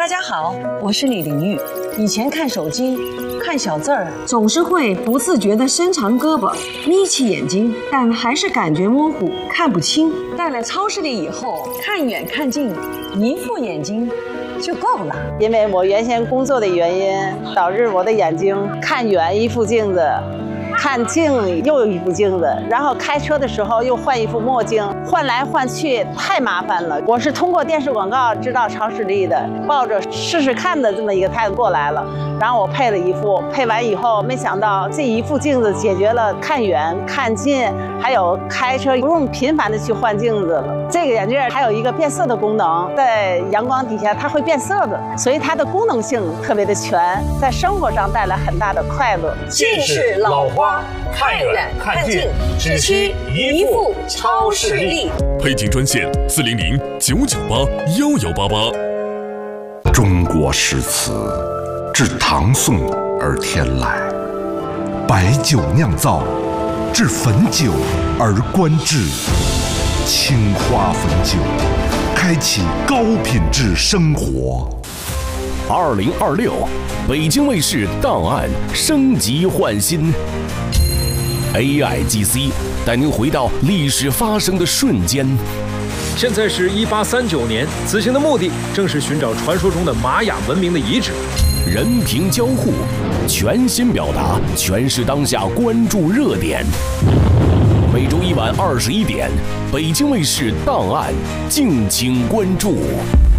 大家好，我是李玲玉。以前看手机，看小字儿，总是会不自觉地伸长胳膊，眯起眼睛，但还是感觉模糊，看不清。到了超市里以后，看远看近，一副眼睛就够了。 因为我原先工作的原因，导致我的眼睛看远一副镜子，看近又一副镜子，然后开车的时候又换一副墨镜，换来换去太麻烦了。我是通过电视广告知道超视力的，抱着试试看的这么一个态度过来了。然后我配了一副，配完以后没想到这一副镜子解决了看远看近，还有开车不用频繁的去换镜子了。这个眼镜还有一个变色的功能，在阳光底下它会变色的，所以它的功能性特别的全，在生活上带来很大的快乐。 近视老花，看远看近，只需一副超视力。 配镜专线400-998-1188。 中国诗词自唐宋而天来，白酒酿造，至汾酒而观之。青花汾酒，开启高品质生活。 2026，北京卫视档案升级换新 ，AIGC 带您回到历史发生的瞬间。 现在是1839年，此行的目的正是寻找传说中的玛雅文明的遗址。 人屏交互，全新表达，诠释当下关注热点。每周一晚21点，北京卫视档案，敬请关注。